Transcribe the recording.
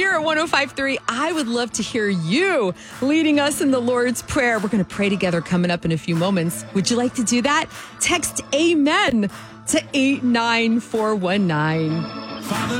here at 105.3. I would love to hear you leading us in the Lord's Prayer. We're going to pray together coming up in a few moments. Would you like to do that? Text Amen to 89419. Father,